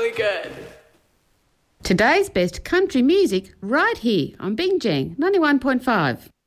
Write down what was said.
really good. Today's best country music right here on Bing Jang 91.5.